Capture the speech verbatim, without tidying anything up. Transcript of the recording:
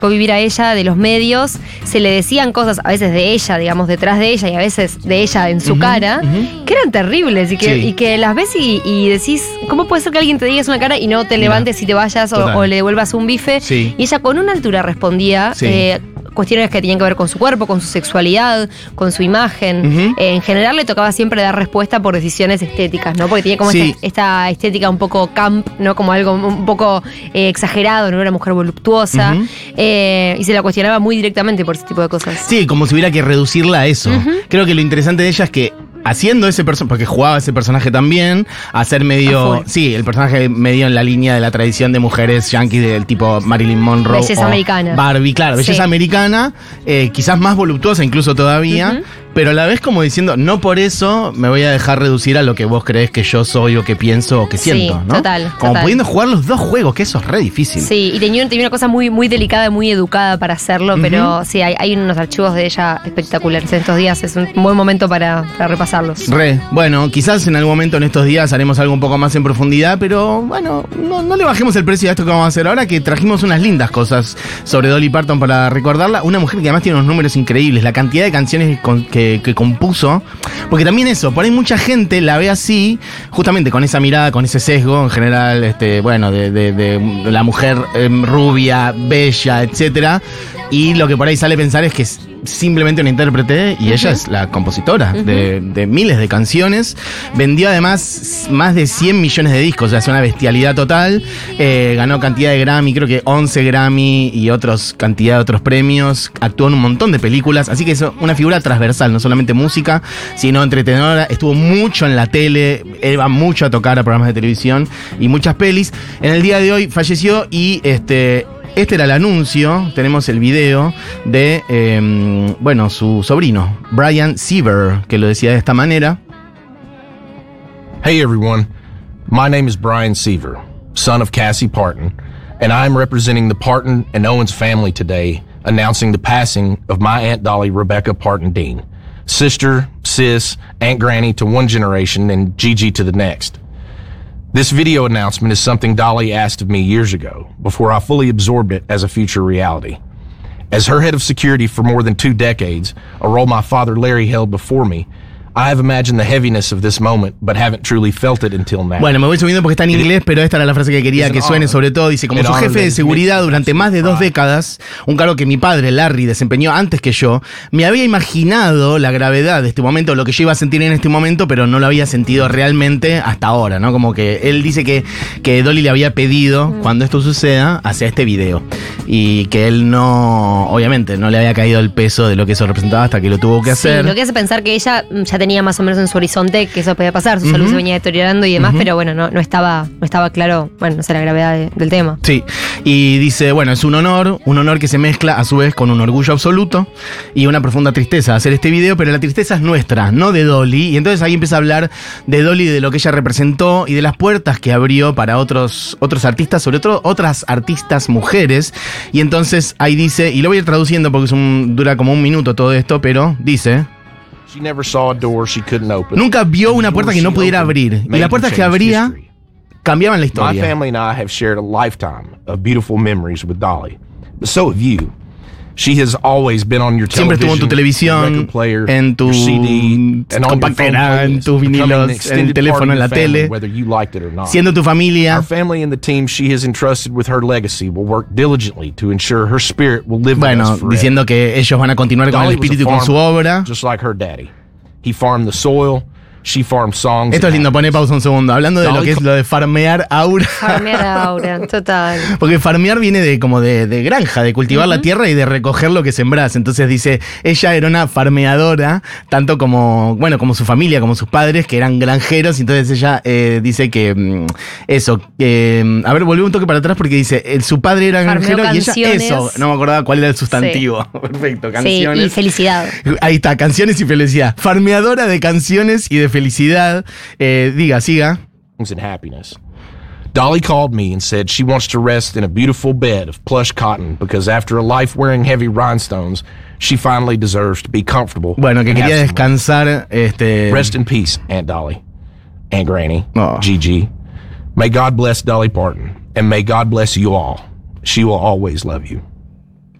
vivir a ella de los medios, se le decían cosas, a veces de ella, digamos, detrás de ella, y a veces de ella en su uh-huh, cara, uh-huh. que eran terribles, y que, sí. y que las ves y, y decís, ¿cómo puede ser que alguien te diga una cara y no te levantes Mira, y te vayas o, o le devuelvas un bife? Sí. Y ella con una altura respondía, sí. eh, cuestiones que tenían que ver con su cuerpo, con su sexualidad, con su imagen. Uh-huh. Eh, en general le tocaba siempre dar respuesta por decisiones estéticas, ¿no? Porque tenía como sí. esta, esta estética un poco camp, ¿no? Como algo un poco eh, exagerado, no era una mujer voluptuosa. Uh-huh. Eh, y se la cuestionaba muy directamente por ese tipo de cosas. Sí, como si hubiera que reducirla a eso. Uh-huh. Creo que lo interesante de ella es que haciendo ese personaje, porque jugaba ese personaje también, a ser medio, ah, sí, el personaje medio en la línea de la tradición de mujeres yankees del tipo Marilyn Monroe. Belleza americana. Barbie, claro, belleza sí. americana, eh, quizás más voluptuosa incluso todavía, uh-huh. pero a la vez como diciendo, no por eso me voy a dejar reducir a lo que vos creés que yo soy o que pienso o que siento, sí, ¿no? total. Como total. pudiendo jugar los dos juegos, que eso es re difícil. Sí, y tenía, tenía una cosa muy, muy delicada, muy educada para hacerlo, uh-huh. pero sí, hay, hay unos archivos de ella espectaculares en estos días, es un buen momento para, para repasarlos. Re. Bueno, quizás en algún momento en estos días haremos algo un poco más en profundidad, pero bueno, no, no le bajemos el precio a esto que vamos a hacer ahora, que trajimos unas lindas cosas sobre Dolly Parton para recordarla. Una mujer que además tiene unos números increíbles, la cantidad de canciones que, que, que compuso, porque también eso, por ahí mucha gente la ve así, justamente con esa mirada, con ese sesgo en general, este, bueno, de, de, de la mujer eh, rubia, bella, etcétera, y lo que por ahí sale a pensar es que es simplemente una intérprete y uh-huh. ella es la compositora uh-huh. de, de miles de canciones. Vendió además más de cien millones de discos, o sea, es una bestialidad total. Eh, ganó cantidad de Grammy, creo que once Grammy y otros cantidad de otros premios. Actuó en un montón de películas, así que es una figura transversal, no solamente música, sino entretenedora. Estuvo mucho en la tele, iba mucho a tocar a programas de televisión y muchas pelis. En el día de hoy falleció y este... Este era el anuncio, tenemos el video de, eh, bueno, su sobrino, Brian Seaver, que lo decía de esta manera. Hey everyone, my name is Brian Seaver, son of Cassie Parton, and I'm representing the Parton and Owens family today, announcing the passing of my Aunt Dolly Rebecca Parton Dean, sister, sis, Aunt Granny to one generation and Gigi to the next. This video announcement is something Dolly asked of me years ago, before I fully absorbed it as a future reality. As her head of security for more than two decades, a role my father Larry held before me, I have imagined the heaviness of this moment, but haven't truly felt it until now. Bueno, me voy subiendo porque está en inglés, pero esta era la frase que quería que suene sobre todo. Dice, como su jefe de seguridad durante más de dos décadas, un cargo que mi padre, Larry, desempeñó antes que yo, me había imaginado la gravedad de este momento, lo que yo iba a sentir en este momento, pero no lo había sentido realmente hasta ahora, ¿no? Como que él dice que, que Dolly le había pedido, mm. cuando esto suceda, hacer este video. Y que él no, obviamente, no le había caído el peso de lo que eso representaba hasta que lo tuvo que hacer. Sí, lo que hace pensar que ella ya tenía más o menos en su horizonte que eso podía pasar, su uh-huh. salud se venía deteriorando y demás, uh-huh. pero bueno, no, no estaba no estaba claro, bueno, no sé, la gravedad de, del tema. Sí, y dice, bueno, es un honor, un honor que se mezcla a su vez con un orgullo absoluto y una profunda tristeza hacer este video, pero la tristeza es nuestra, no de Dolly, y entonces ahí empieza a hablar de Dolly, de lo que ella representó y de las puertas que abrió para otros, otros artistas, sobre todo otras artistas mujeres, y entonces ahí dice, y lo voy a ir traduciendo porque es un, dura como un minuto todo esto, pero dice... Nunca vio una puerta que no pudiera abrir. Y las puertas que abría cambiaban la historia. My family and I have shared a lifetime of beautiful memories with Dolly. But so have you. She has always been on your Siempre estuvo en tu televisión, player, en tu compactera, en tus vinilos, en el teléfono, en la tele, like siendo tu familia. Our family and the team she has entrusted with her legacy will work diligently to ensure her spirit will live bueno, with us forever. Diciendo que ellos van a continuar con el espíritu y con su obra. Just like her daddy. He farmed the soil. She farmed songs. Esto es lindo, pone pausa un segundo. Hablando de Dolly, lo que es lo de farmear aura. Farmear aura, total. Porque farmear viene de como de, de granja, de cultivar uh-huh. la tierra y de recoger lo que sembrás. Entonces dice, ella era una farmeadora, tanto como, bueno, como su familia, como sus padres, que eran granjeros. Y entonces ella eh, dice que eso, que, a ver, volví un toque para atrás porque dice, el, su padre era Farmeo granjero canciones. Y ella, eso, no me acordaba cuál era el sustantivo. Sí. Perfecto, canciones. Sí, y felicidad. Ahí está, canciones y felicidad. Farmeadora de canciones y de felicidad. Eh, diga, siga. And happiness. Dolly called me and said she wants to rest in a beautiful bed of plush cotton because after a life wearing heavy rhinestones, she finally deserves to be comfortable. Bueno, que quería descansar. Este... Rest in peace, Aunt Dolly, Aunt Granny, oh. Gigi. May God bless Dolly Parton, and may God bless you all. She will always love you.